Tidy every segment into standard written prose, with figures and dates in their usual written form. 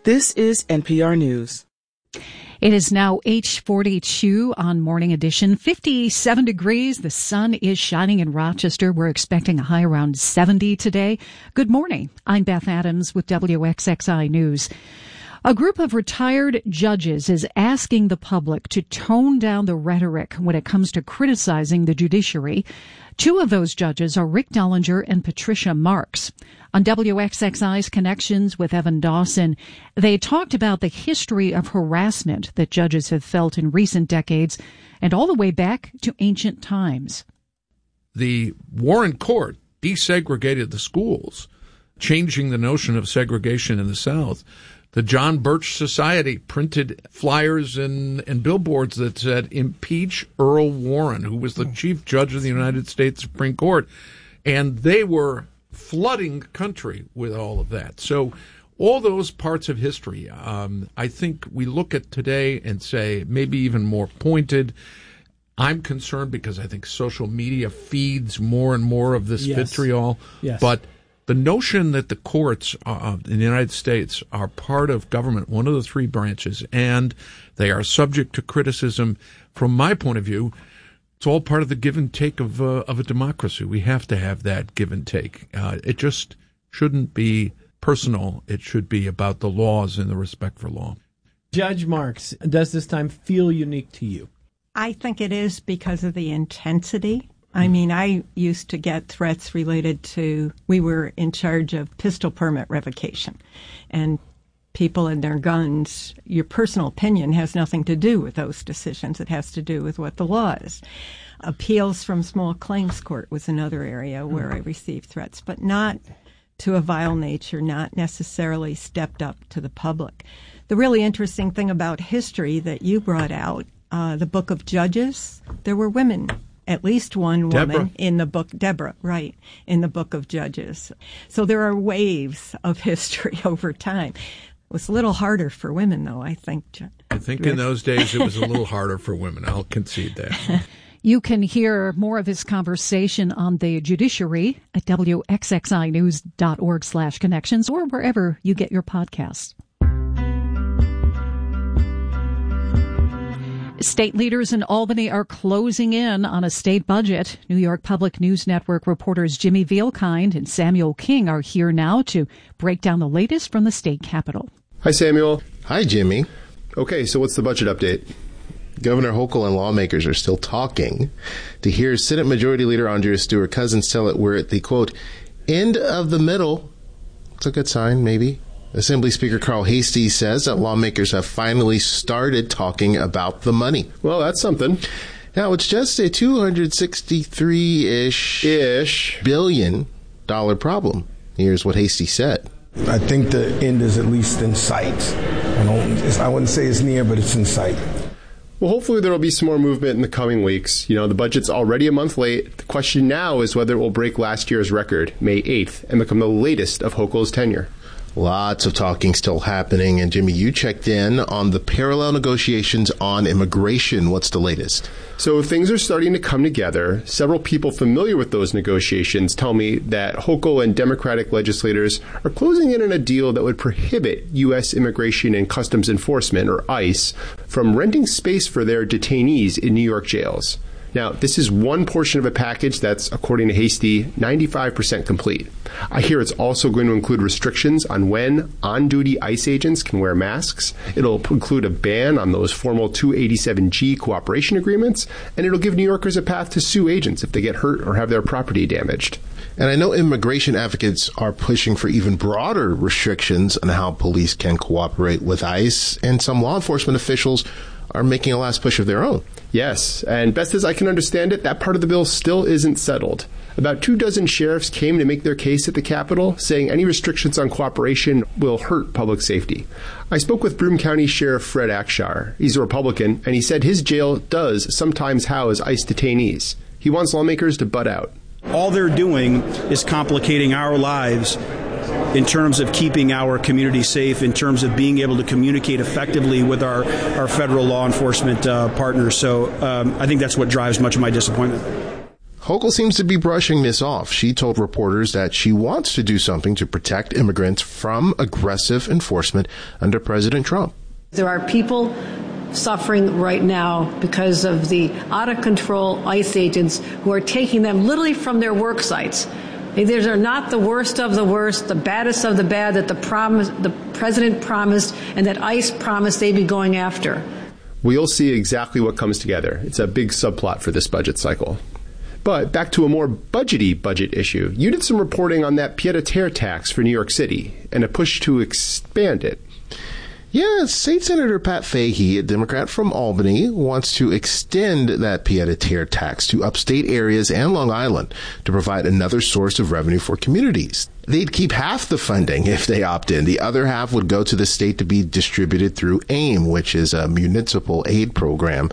This is NPR News. It is now 8:42 on Morning Edition. 57 degrees. The sun is shining in Rochester. We're expecting a high around 70 today. Good morning. I'm Beth Adams with WXXI News. A group of retired judges is asking the public to tone down the rhetoric when it comes to criticizing the judiciary. Two of those judges are Rick Dellinger and Patricia Marks. On WXXI's Connections with Evan Dawson, they talked about the history of harassment that judges have felt in recent decades and all the way back to ancient times. The Warren Court desegregated the schools, changing the notion of segregation in the South. The John Birch Society printed flyers and billboards that said, "Impeach Earl Warren," who was the Chief Judge of the United States Supreme Court. And they were flooding the country with all of that. So all those parts of history, I think we look at today and say maybe even more pointed. I'm concerned because I think social media feeds more and more of this vitriol. Yes. But the notion that the courts in the United States are part of government, one of the three branches, and they are subject to criticism, from my point of view, it's all part of the give and take of a democracy. We have to have that give and take. It just shouldn't be personal. It should be about the laws and the respect for law. Judge Marks, does this time feel unique to you? I think it is because of the intensity. I mean, I used to get threats related to, we were in charge of pistol permit revocation, and people and their guns, your personal opinion has nothing to do with those decisions. It has to do with what the law is. Appeals from small claims court was another area where I received threats, but not to a vile nature, not necessarily stepped up to the public. The really interesting thing about history that you brought out, the Book of Judges, there were women, at least one woman in the book, Deborah, right, in the Book of Judges. So there are waves of history over time. It was a little harder for women, though, I think. I think in those days it was a little harder for women. I'll concede that. You can hear more of this conversation on the judiciary at WXXInews.org/connections or wherever you get your podcasts. State leaders in Albany are closing in on a state budget. New York Public News Network reporters Jimmy Vielkind and Samuel King are here now to break down the latest from the state capitol. Hi, Samuel. Hi, Jimmy. Okay, so what's the budget update? Governor Hochul and lawmakers are still talking. To hear Senate Majority Leader Andrea Stewart-Cousins tell it we're at the, quote, end of the middle. It's a good sign, maybe. Assembly Speaker Carl Heastie says that lawmakers have finally started talking about the money. Well, that's something. Now, it's just a $263-ish billion problem. Here's what Heastie said. I think the end is at least in sight. I wouldn't say it's near, but it's in sight. Well, hopefully there will be some more movement in the coming weeks. You know, the budget's already a month late. The question now is whether it will break last year's record, May 8th, and become the latest of Hochul's tenure. Lots of talking still happening. And Jimmy, you checked in on the parallel negotiations on immigration. What's the latest? So things are starting to come together. Several people familiar with those negotiations tell me that Hochul and Democratic legislators are closing in on a deal that would prohibit U.S. Immigration and Customs Enforcement, or ICE, from renting space for their detainees in New York jails. Now, this is one portion of a package that's, according to Heastie, 95% complete. I hear it's also going to include restrictions on when on-duty ICE agents can wear masks. It'll include a ban on those formal 287G cooperation agreements, and it'll give New Yorkers a path to sue agents if they get hurt or have their property damaged. And I know immigration advocates are pushing for even broader restrictions on how police can cooperate with ICE, and some law enforcement officials are making a last push of their own. Yes, and best as I can understand it, that part of the bill still isn't settled. About 24 sheriffs came to make their case at the Capitol, saying any restrictions on cooperation will hurt public safety. I spoke with Broome County Sheriff Fred Akshar. He's a Republican, and he said his jail does sometimes house ICE detainees. He wants lawmakers to butt out. All they're doing is complicating our lives in terms of keeping our community safe, in terms of being able to communicate effectively with our federal law enforcement partners. So I think that's what drives much of my disappointment. Hochul seems to be brushing this off. She told reporters that she wants to do something to protect immigrants from aggressive enforcement under President Trump. There are people suffering right now because of the out-of-control ICE agents who are taking them literally from their work sites. These are not the worst of the worst, the baddest of the bad that the president promised and that ICE promised they'd be going after. We'll see exactly what comes together. It's a big subplot for this budget cycle. But back to a more budgety budget issue. You did some reporting on that pied-à-terre tax for New York City and a push to expand it. Yeah, State Senator Pat Fahey, a Democrat from Albany, wants to extend that pied-à-terre tax to upstate areas and Long Island to provide another source of revenue for communities. They'd keep half the funding if they opt in. The other half would go to the state to be distributed through AIM, which is a municipal aid program.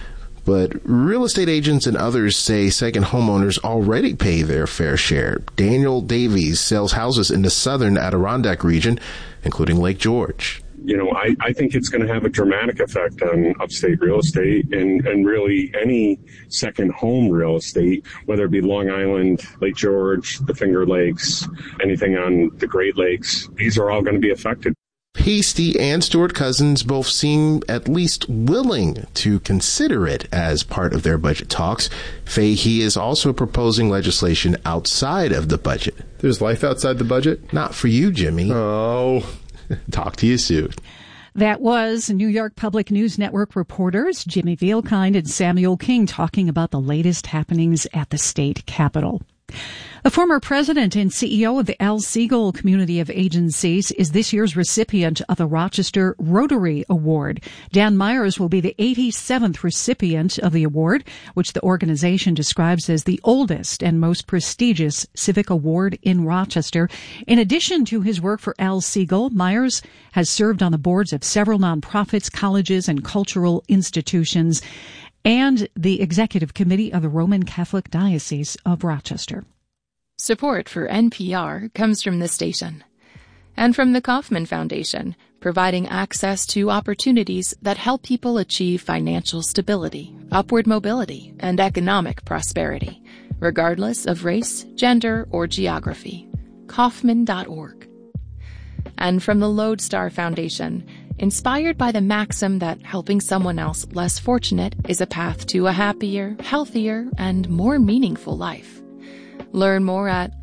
But real estate agents and others say second homeowners already pay their fair share. Daniel Davies sells houses in the southern Adirondack region, including Lake George. You know, I think it's going to have a dramatic effect on upstate real estate and really any second home real estate, whether it be Long Island, Lake George, the Finger Lakes, anything on the Great Lakes. These are all going to be affected. Hasty and Stuart Cousins both seem at least willing to consider it as part of their budget talks. Fahey is also proposing legislation outside of the budget. There's life outside the budget? Not for you, Jimmy. Oh. Talk to you soon. That was New York Public News Network reporters Jimmy Vielkind and Samuel King talking about the latest happenings at the state capitol. The former president and CEO of the Al Siegel Community of Agencies is this year's recipient of the Rochester Rotary Award. Dan Myers will be the 87th recipient of the award, which the organization describes as the oldest and most prestigious civic award in Rochester. In addition to his work for Al Siegel, Myers has served on the boards of several nonprofits, colleges, and cultural institutions, and the executive committee of the Roman Catholic Diocese of Rochester. Support for NPR comes from this station and from the Kauffman Foundation, providing access to opportunities that help people achieve financial stability, upward mobility, and economic prosperity, regardless of race, gender, or geography. Kauffman.org. And from the Lodestar Foundation, inspired by the maxim that helping someone else less fortunate is a path to a happier, healthier, and more meaningful life. Learn more at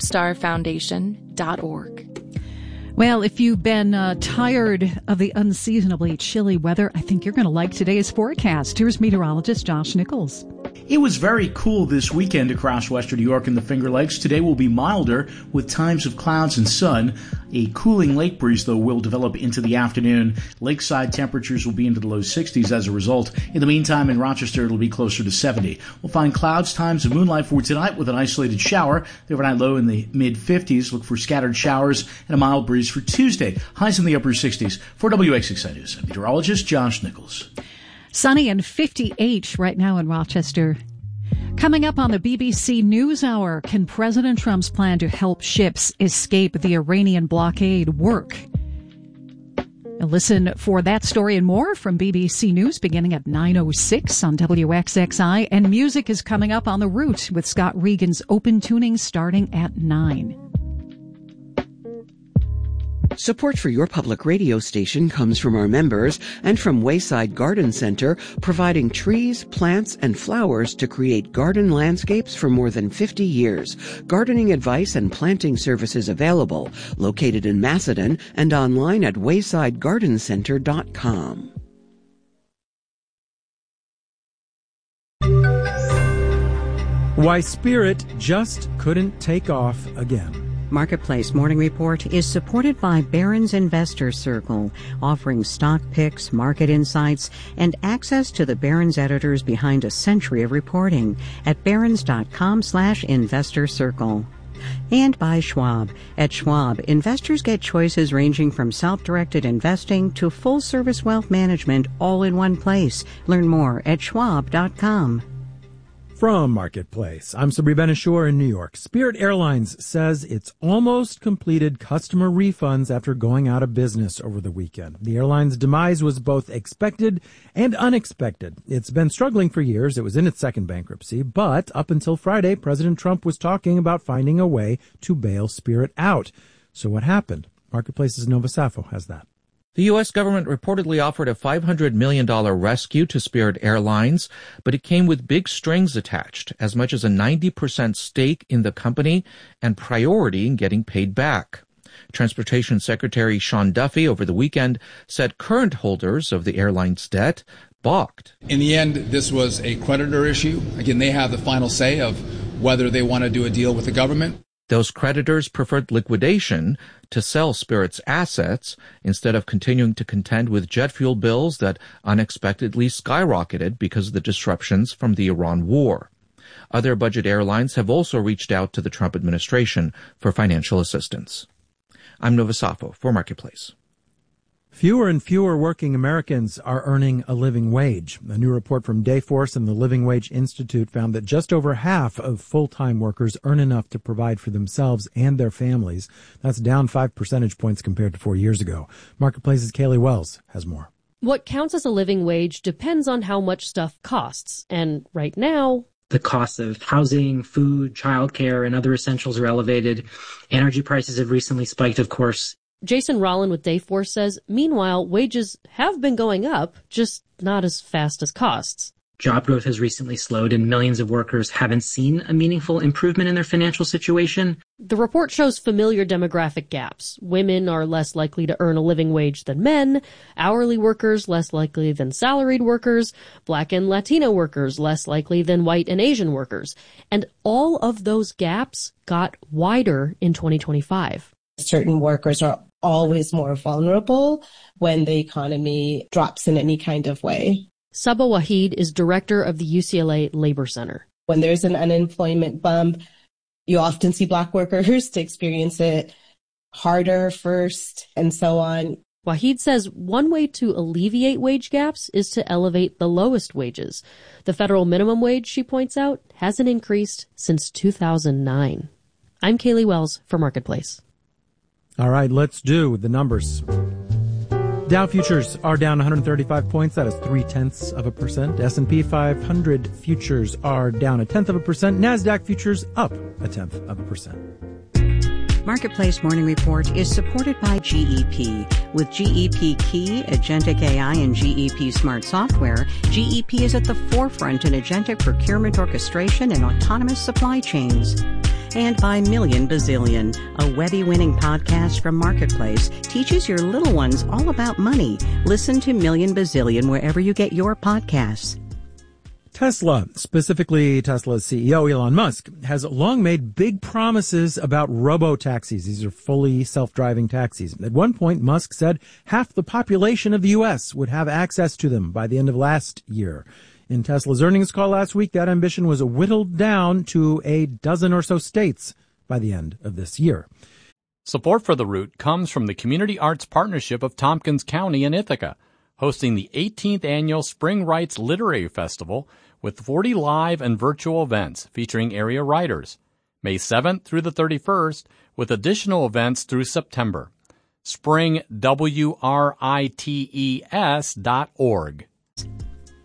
lodestarfoundation.org. Well, if you've been tired of the unseasonably chilly weather, I think you're going to like today's forecast. Here's meteorologist Josh Nichols. It was very cool this weekend across western New York and the Finger Lakes. Today will be milder with times of clouds and sun. A cooling lake breeze, though, will develop into the afternoon. Lakeside temperatures will be into the low 60s as a result. In the meantime, in Rochester, it'll be closer to 70. We'll find clouds, times of moonlight for tonight with an isolated shower. The overnight low in the mid-50s. Look for scattered showers and a mild breeze for Tuesday. Highs in the upper 60s. For WXXI News, I'm meteorologist Josh Nichols. Sunny and 58 right now in Rochester. Coming up on the BBC NewsHour, can President Trump's plan to help ships escape the Iranian blockade work? Listen for that story and more from BBC News beginning at 9:06 on WXXI. And music is coming up on The Route with Scott Regan's open tuning starting at 9. Support for your public radio station comes from our members and from Wayside Garden Center, providing trees, plants, and flowers to create garden landscapes for more than 50 years. Gardening advice and planting services available. Located in Macedon and online at waysidegardencenter.com. Why Spirit just couldn't take off again. Marketplace Morning Report is supported by Barron's Investor Circle, offering stock picks, market insights, and access to the Barron's editors behind a century of reporting at barrons.com/investor circle. And by Schwab. At Schwab, investors get choices ranging from self-directed investing to full-service wealth management all in one place. Learn more at schwab.com. From Marketplace, I'm Sabri Ben-Achour in New York. Spirit Airlines says it's almost completed customer refunds after going out of business over the weekend. The airline's demise was both expected and unexpected. It's been struggling for years. It was in its second bankruptcy, but up until Friday, President Trump was talking about finding a way to bail Spirit out. So what happened? Marketplace's Nova Safo has that. The U.S. government reportedly offered a $500 million rescue to Spirit Airlines, but it came with big strings attached, as much as a 90% stake in the company and priority in getting paid back. Transportation Secretary Sean Duffy over the weekend said current holders of the airline's debt balked. In the end, this was a creditor issue. Again, they have the final say of whether they want to do a deal with the government. Those creditors preferred liquidation to sell Spirit's assets instead of continuing to contend with jet fuel bills that unexpectedly skyrocketed because of the disruptions from the Iran war. Other budget airlines have also reached out to the Trump administration for financial assistance. I'm Nova Safo for Marketplace. Fewer and fewer working Americans are earning a living wage. A new report from Dayforce and the Living Wage Institute found that just over half of full-time workers earn enough to provide for themselves and their families. That's down 5 percentage points compared to 4 years ago. Marketplace's Kaylee Wells has more. What counts as a living wage depends on how much stuff costs. And right now, the costs of housing, food, childcare, and other essentials are elevated. Energy prices have recently spiked, of course. Jason Rollin with Dayforce says, meanwhile, wages have been going up, just not as fast as costs. Job growth has recently slowed, and millions of workers haven't seen a meaningful improvement in their financial situation. The report shows familiar demographic gaps. Women are less likely to earn a living wage than men, hourly workers less likely than salaried workers, Black and Latino workers less likely than white and Asian workers. And all of those gaps got wider in 2025. Certain workers are always more vulnerable when the economy drops in any kind of way. Saba Waheed is director of the UCLA Labor Center. When there's an unemployment bump, you often see Black workers to experience it harder first and so on. Waheed says one way to alleviate wage gaps is to elevate the lowest wages. The federal minimum wage, she points out, hasn't increased since 2009. I'm Kaylee Wells for Marketplace. All right, let's do the numbers. Dow futures are down 135 points. That is 0.3%. S&P 500 futures are down 0.1%. NASDAQ futures up 0.1%. Marketplace Morning Report is supported by GEP. With GEP Key, Agentic AI, and GEP Smart Software, GEP is at the forefront in agentic procurement orchestration and autonomous supply chains. And by Million Bazillion, a Webby-winning podcast from Marketplace, teaches your little ones all about money. Listen to Million Bazillion wherever you get your podcasts. Tesla, specifically Tesla's CEO Elon Musk, has long made big promises about robo-taxis. These are fully self-driving taxis. At one point, Musk said half the population of the U.S. would have access to them by the end of last year. In Tesla's earnings call last week, that ambition was whittled down to a dozen or so states by the end of this year. Support for the route comes from the Community Arts Partnership of Tompkins County in Ithaca, hosting the 18th annual Spring Writes Literary Festival with 40 live and virtual events featuring area writers, May 7th through the 31st, with additional events through September. springwrites.org.